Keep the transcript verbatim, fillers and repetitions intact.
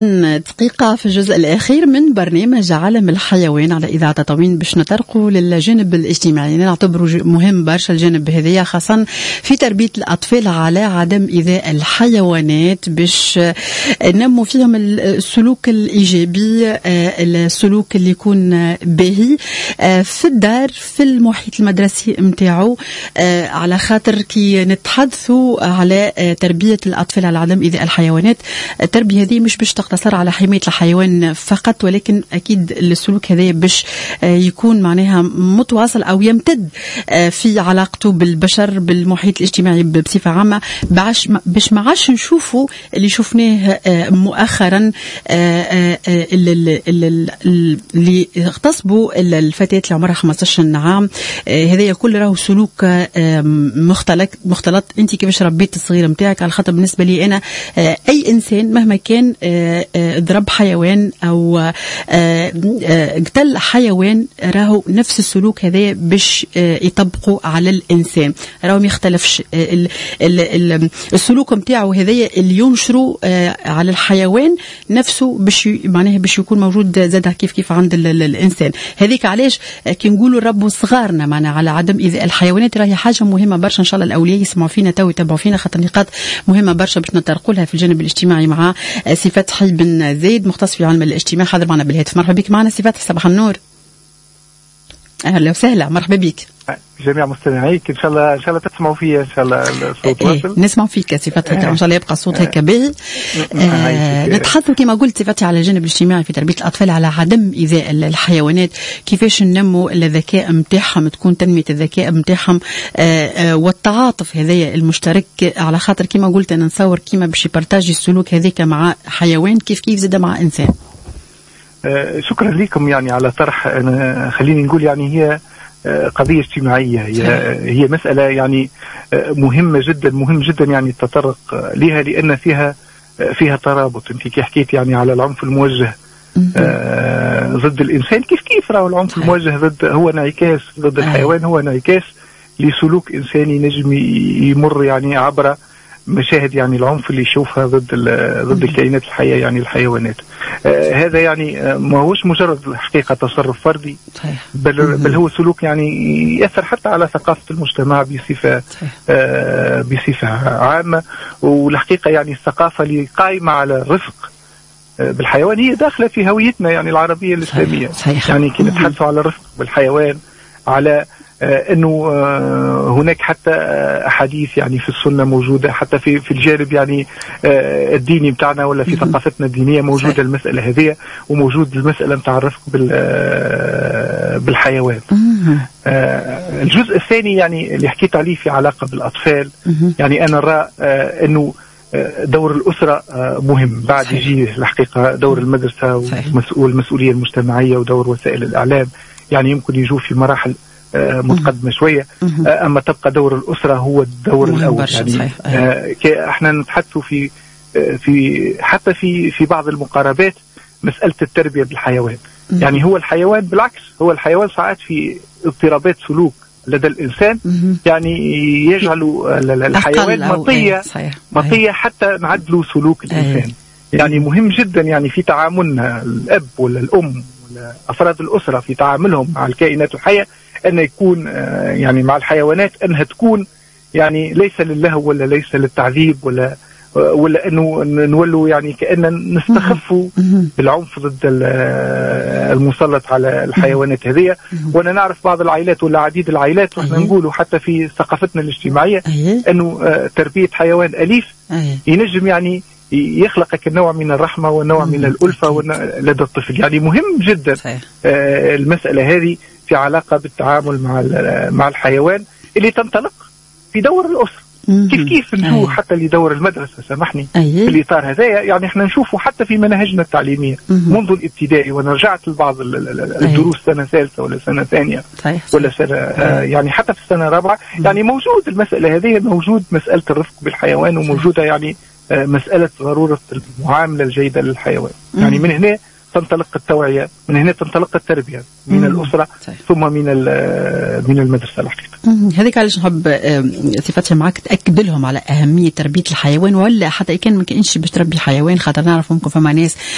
دقيقة في الجزء الأخير من برنامج عالم الحيوان على إذاعة تطاوين باش نترقوا للجانب الاجتماعي. نعتبره مهم برشا الجانب هذايا، خاصة في تربية الأطفال على عدم إيذاء الحيوانات باش ننمو فيهم السلوك الإيجابي، السلوك اللي يكون باهي في الدار في المحيط المدرسي متاعو، على خاطر كي نتحدثوا على تربية الأطفال على عدم إيذاء الحيوانات، التربية هذه مش باش تقتصر على حماية الحيوان فقط، ولكن أكيد السلوك هذا باش يكون معناها متواصل أو يمتد في علاقته بالبشر بالمحيط الاجتماعي بصفة عامة، باش ما عادش نشوفوا اللي شفناه مؤخرا اللي اغتصبوا الفتاة اللي عمرها خمسة عشر عام. هذا كل راهو سلوك مختلط مختلط انت كيفاش ربيت الصغير متاعك، على خاطر بالنسبة لي أنا أي إنسان مهما كان ضرب حيوان أو قتل حيوان راهو نفس السلوك هذا باش يطبقوا على الإنسان، راهو ما يختلفش السلوك متاعه هذا اللي ينشروا على الحيوان نفسه باش معناها باش يكون موجود زاد كيف كيف عند الإنسان. هذيك علاش كي نقولوا ربوا صغارنا معنا على عدم إيذاء الحيوانات، راهي حاجة مهمة برشا. إن شاء الله الأولياء يسمعوا فينا تو يتابعوا فينا، خاطر نقاط مهمة برشا باش نترقوا لها في الجانب الاجتماعي مع سي فتحي بن زيد، مختص في علم الاجتماع، حاضر معنا بالهاتف. مرحبا بك معنا سي فتحي، صباح النور. اهلا وسهلا، مرحبا بك. جميع مستمعيك ان شاء الله ان شاء الله تسمعوا فيا ان شاء الله الصوت واصل. إيه نسمع فيك سي فتحي، ان شاء الله يبقى الصوت هيك باهي. آه نتحدثوا كما قلت سي فتحي على الجانب الاجتماعي في تربيه الاطفال على عدم ايذاء الحيوانات، كيفاش ننمو الذكاء نتاعهم، تكون تنميه الذكاء نتاعهم آه آه والتعاطف هذايا المشترك، على خاطر كما قلت انا نصور كيما باش يبارتاجي السلوك هذاك مع حيوان كيف كيف زاد مع انسان. آه شكرا لكم يعني على طرح. أنا خليني نقول يعني هي قضية اجتماعية، هي, هي مسألة يعني مهمة جدا مهم جدا يعني التطرق لها، لأن فيها فيها ترابط. انت كي حكيت يعني على العنف الموجه ضد الإنسان، كيف كيف راهو العنف الموجه ضد هو انعكاس ضد الحيوان، هو انعكاس لسلوك إنساني نجم يمر يعني عبر مشاهد يعني العنف اللي يشوفها ضد ضد الكائنات الحية يعني الحيوانات. آه هذا يعني آه ما هوش مجرد حقيقة تصرف فردي، بل, بل هو سلوك يعني يأثر حتى على ثقافة المجتمع بصفة آه بصفة عامة. والحقيقة يعني الثقافة اللي قائمة على الرفق آه بالحيوان هي داخلة في هويتنا يعني العربية الإسلامية. صحيح. يعني كي نتحدثوا على الرفق بالحيوان، على آه انه آه هناك حتى آه احاديث يعني في السنه موجوده، حتى في في الجانب يعني آه الديني بتاعنا ولا في ثقافتنا الدينيه موجوده المساله هذه، وموجود المساله نتاع الرفق بال آه بالحيوان. آه الجزء الثاني يعني اللي حكيت عليه في علاقه بالاطفال، يعني انا نرى آه انه دور الأسرة مهم، بعد يجي الحقيقة دور المدرسة والمسؤولية المجتمعية ودور وسائل الإعلام، يعني يمكن يجوا في مراحل متقدمة شوية. أما تبقى دور الأسرة هو الدور الأول. يعني آه احنا نتحدثوا في في حتى في في بعض المقاربات مسألة التربية بالحيوان. يعني هو الحيوان بالعكس، هو الحيوان ساعات في اضطرابات سلوك لدى الإنسان يعني يجعلوا الحيوان مطية مطية حتى نعدلوا سلوك الإنسان. يعني مهم جدا يعني في تعاملنا الأب ولا الأم ولا أفراد الأسرة في تعاملهم مع الكائنات الحية أن يكون يعني مع الحيوانات أنها تكون يعني ليس للهو ولا ليس للتعذيب ولا ولا أنه نولوا يعني كأن نستخفوا بالعنف ضد المسلط على الحيوانات هذه. وأنا نعرف بعض العائلات ولا عديد العائلات وإحنا نقولوا حتى في ثقافتنا الاجتماعية أنه تربية حيوان أليف ينجم يعني يخلقك النوع من الرحمة والنوع من الألفة لدى الطفل. يعني مهم جدا المسألة هذه في علاقة بالتعامل مع مع الحيوان اللي تنطلق في دور الأسرة. كيف كيف نشوف حتى لدور المدرسة، سامحني في الإطار هذا. يعني احنا نشوفه حتى في مناهجنا التعليمية منذ الابتدائي، وانا رجعت لبعض الدروس سنة ثالثة ولا سنة ثانية ولا سنة آه يعني حتى في السنة الرابعة يعني موجود المسألة هذه، موجود مسألة الرفق بالحيوان، وموجودة يعني آه مسألة ضرورة المعاملة الجيدة للحيوان. يعني من هنا تنطلق التوعية، من هنا تنطلق التربية من الأسرة ثم من من المدرسة الحقيقة. هذيك علاش نحب صفتها معك تأكد لهم على أهمية تربية الحيوان، ولا حتى كان ما كانش باش تربي حيوان، خاطر نعرف ممكن فما ناس